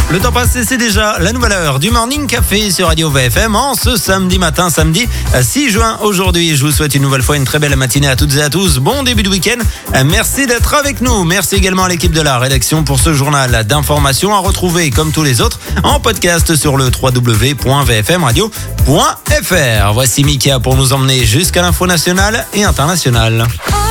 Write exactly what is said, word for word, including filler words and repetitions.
Le temps passe et c'est déjà la nouvelle heure du Morning Café sur Radio V F M en ce samedi matin, samedi six juin aujourd'hui. Je vous souhaite une nouvelle fois une très belle matinée à toutes et à tous. Bon début de week-end. Merci d'être avec nous. Merci également à l'équipe de la rédaction pour ce journal d'information à retrouver comme tous les autres en podcast sur le w w w point v f m radio point f r. Voici Mika pour nous emmener jusqu'à l'info nationale et internationale.